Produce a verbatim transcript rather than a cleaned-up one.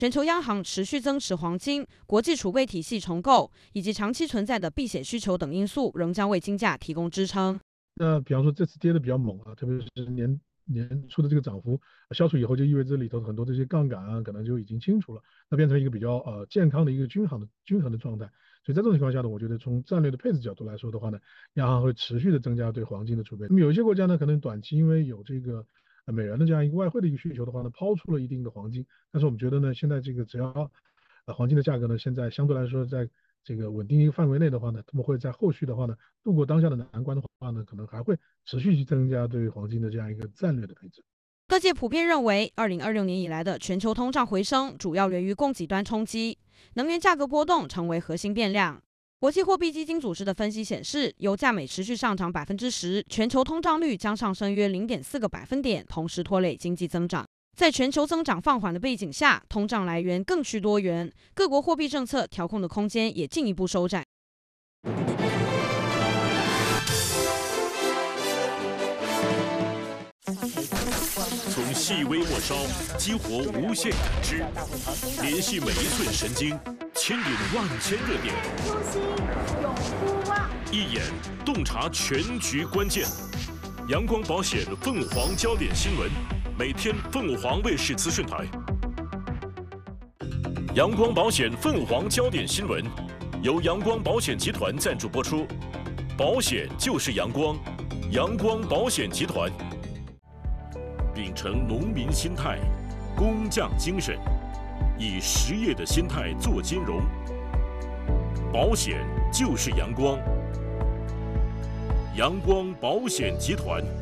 全球央行持续增持黄金、国际储备体系重构以及长期存在的避险需求等因素，仍将为金价提供支撑。 那比方说这次跌的比较猛啊，特别是年年初的这个涨幅消除以后，就意味着里头很多这些杠杆啊，可能就已经清除了，那变成一个比较呃健康的一个均衡的均衡的状态。所以在这种情况下呢，我觉得从战略的配置角度来说的话呢，央行会持续的增加对黄金的储备。那么有一些国家呢，可能短期因为有这个呃美元的这样一个外汇的一个需求的话呢，抛出了一定的黄金。但是我们觉得呢，现在这个只要呃黄金的价格呢，现在相对来说在这个稳定一个范围内的话呢，他们会在后续的话呢，度过当下的难关的话呢，可能还会持续去增加对黄金的这样一个战略的配置。 各界普遍认为，二零二六年以来的全球通胀回升，主要源于供给端冲击，能源价格波动成为核心变量。国际货币基金组织的分析显示，油价每持续上涨百分之十，全球通胀率将上升约零点四个百分点，同时拖累经济增长。在全球增长放缓的背景下，通胀来源更需多元，各国货币政策调控的空间也进一步收窄。 从细微末梢激活无限感知，联系每一寸神经，牵引万千热点。 呼吸，永不忘。 一眼洞察全局关键。阳光保险凤凰焦点新闻，每天凤凰卫视资讯台。阳光保险凤凰焦点新闻由阳光保险集团赞助播出，保险就是阳光，阳光保险集团。秉承农民心态、工匠精神，以实业的心态做金融。保险就是阳光，阳光保险集团。